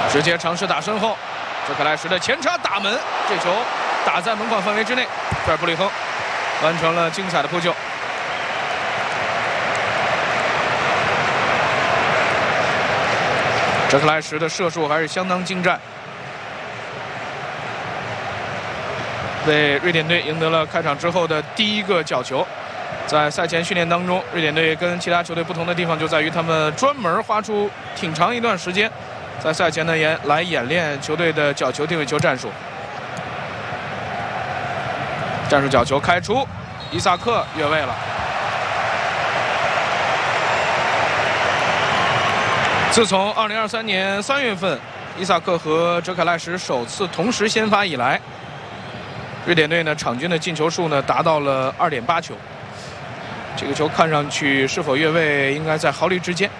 直接尝试打身后，哲克莱什的前插打门，这球打在门框范围之内，菲尔布里亨完成了精彩的扑救。哲克莱什的射术还是相当精湛，为瑞典队赢得了开场之后的第一个角球。在赛前训练当中，瑞典队跟其他球队不同的地方就在于他们专门花出挺长一段时间，在赛前呢来演练球队的角球定位球战术。战术角球开出，伊萨克越位了。自从2023年3月份伊萨克和哲凯赖什首次同时先发以来，瑞典队呢场均的进球数呢达到了2.8球。这个球看上去是否越位，应该在毫厘之间。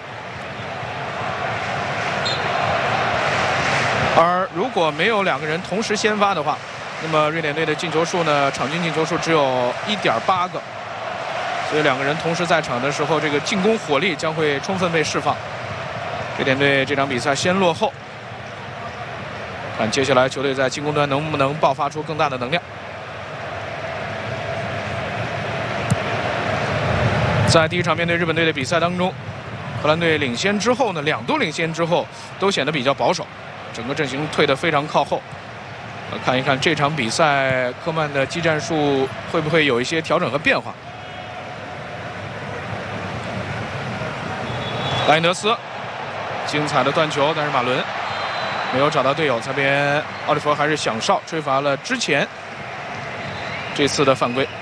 而如果没有两个人同时先发的话，那么瑞典队的进球数呢，场均进球数只有1.8个。所以两个人同时在场的时候，这个进攻火力将会充分被释放。瑞典队这场比赛先落后，看接下来球队在进攻端能不能爆发出更大的能量。在第一场面对日本队的比赛当中，荷兰队领先之后呢，2度领先之后都显得比较保守，整个阵型退得非常靠后。看一看这场比赛科曼的技战术会不会有一些调整和变化。莱因德斯精彩的断球，但是马伦没有找到队友，这边奥利弗还是响哨吹罚了之前这次的犯规。